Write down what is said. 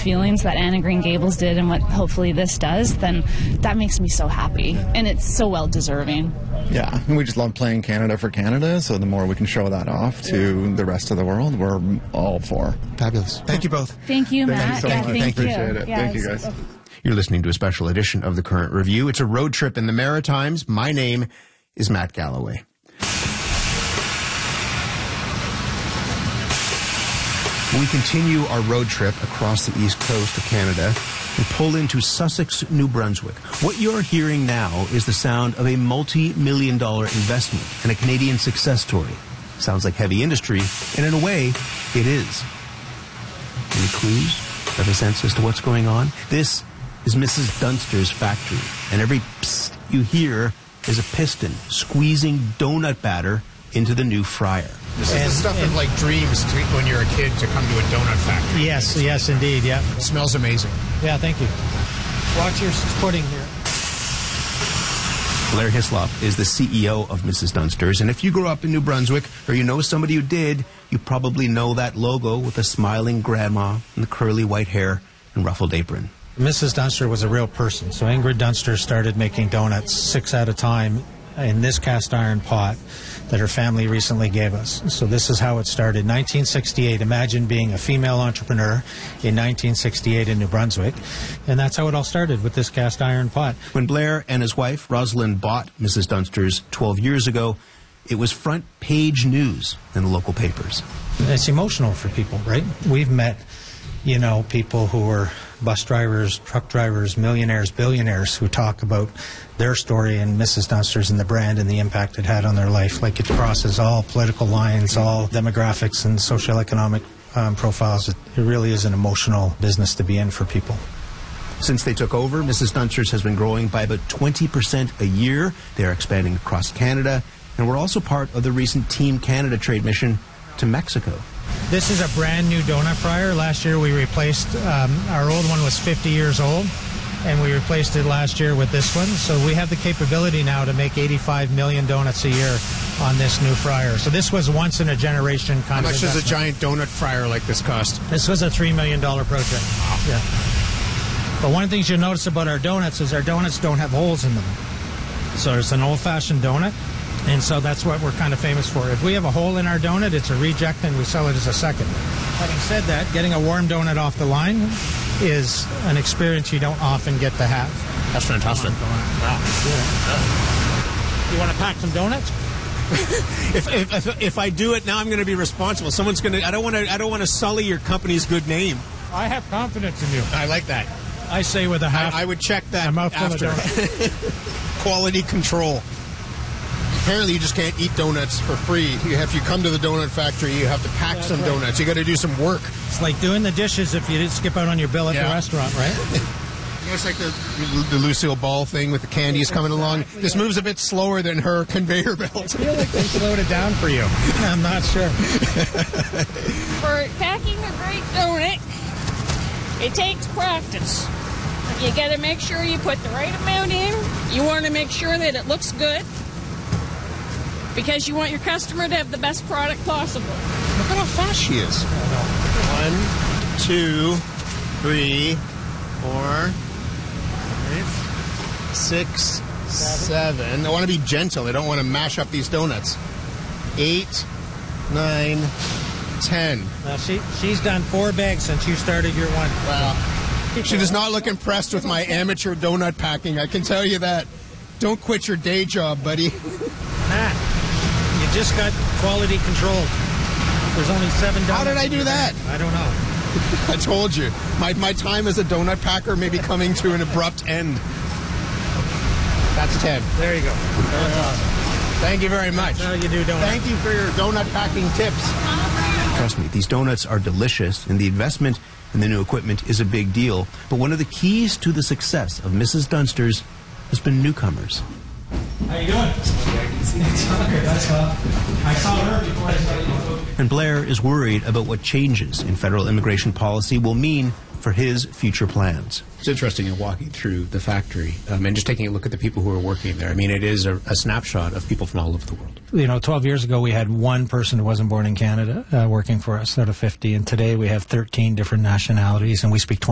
feelings that Anne of Green Gables did and what hopefully this does, then that makes me so happy. And it's so well deserving. Yeah, and we just love playing Canada for Canada, so the more we can show that off to the rest of the world, we're all for. Fabulous. Thank you both. Thank you, Matt. Thank you so much. Thank you. Appreciate it. Yeah, Thank you, guys. You're listening to a special edition of The Current Review. It's a road trip in the Maritimes. My name is Matt Galloway. We continue our road trip across the east coast of Canada and pull into Sussex, New Brunswick. What you're hearing now is the sound of a multi-million-dollar investment and a Canadian success story. Sounds like heavy industry, and in a way, it is. Any clues? Have a sense as to what's going on? This is Mrs. Dunster's factory, and every psst you hear is a piston squeezing donut batter into the new fryer. This is the stuff of like dreams when you're a kid to come to a donut factory. Yes, indeed, yeah. It smells amazing. Yeah, thank you. Watch your pudding here. Blair Hislop is the CEO of Mrs. Dunster's, and if you grew up in New Brunswick or you know somebody who did, you probably know that logo with the smiling grandma and the curly white hair and ruffled apron. Mrs. Dunster was a real person, so Ingrid Dunster started making donuts 6 at a time in this cast iron pot that her family recently gave us. So this is how it started. 1968. Imagine being a female entrepreneur in 1968 in New Brunswick. And that's how it all started, with this cast iron pot. When Blair and his wife, Rosalind, bought Mrs. Dunster's 12 years ago, it was front page news in the local papers. It's emotional for people, right? We've met, people who were bus drivers, truck drivers, millionaires, billionaires who talk about their story and Mrs. Dunster's and the brand and the impact it had on their life. Like, it crosses all political lines, all demographics and socioeconomic profiles. It really is an emotional business to be in for people. Since they took over, Mrs. Dunster's has been growing by about 20% a year. They're expanding across Canada, and we're also part of the recent Team Canada trade mission to Mexico. This is a brand new donut fryer. Last year we replaced, our old one was 50 years old, and we replaced it last year with this one. So we have the capability now to make 85 million donuts a year on this new fryer. So this was once in a generation kind of investment. How much does a giant donut fryer like this cost? This was a $3 million project. Yeah. But one of the things you'll notice about our donuts is our donuts don't have holes in them. So it's an old-fashioned donut. And so that's what we're kind of famous for. If we have a hole in our donut, it's a reject, and we sell it as a second. Having said that, getting a warm donut off the line is an experience you don't often get to have. That's fantastic. Wow. You want to pack some donuts? If I do it now, I'm going to be responsible. Someone's going to. I don't want to sully your company's good name. I have confidence in you. I like that. I say with a half. I would check that a mouthful after. Of donuts. Quality control. Apparently, you just can't eat donuts for free. If you come to the donut factory, you have to pack some donuts. You got to do some work. It's like doing the dishes if you didn't skip out on your bill at the restaurant, right? It's like the Lucille Ball thing with the candies coming along. This moves a bit slower than her conveyor belt. I feel like they slowed it down for you. I'm not sure. For packing a great donut, it takes practice. You got to make sure you put the right amount in. You want to make sure that it looks good, because you want your customer to have the best product possible. Look at how fast she is. 1, 2, 3, 4, 5, 6, 7. I want to be gentle. I don't want to mash up these donuts. 8, 9, 10. Now she's done 4 bags since you started your one. Wow. She does not look impressed with my amateur donut packing. I can tell you that. Don't quit your day job, buddy. Matt, you just got quality control. There's only 7 donuts. How did I do that? I don't know. I told you. My time as a donut packer may be coming to an abrupt end. That's 10. There you go. That's awesome. Thank you very much. That's how you do donuts. Thank you for your donut packing tips. Trust me, these donuts are delicious, and the investment in the new equipment is a big deal. But one of the keys to the success of Mrs. Dunster's has been newcomers. How you doing? I saw her before I saw you. And Blair is worried about what changes in federal immigration policy will mean for his future plans. It's interesting in walking through the factory and just taking a look at the people who are working there. I mean, it is a snapshot of people from all over the world. 12 years ago, we had one person who wasn't born in Canada working for us out of 50, and today we have 13 different nationalities, and we speak